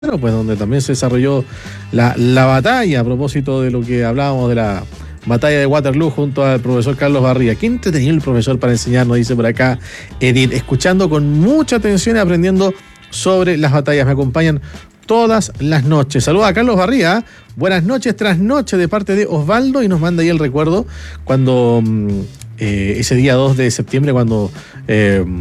pues donde también se desarrolló la batalla, a propósito de lo que hablábamos de la batalla de Waterloo junto al profesor Carlos Barría. Qué entretenido el profesor para enseñarnos, dice por acá Edith, escuchando con mucha atención y aprendiendo sobre las batallas. Me acompañan todas las noches. Saluda a Carlos Barría. Buenas noches tras noche de parte de Osvaldo, y nos manda ahí el recuerdo cuando ese día 2 de septiembre, cuando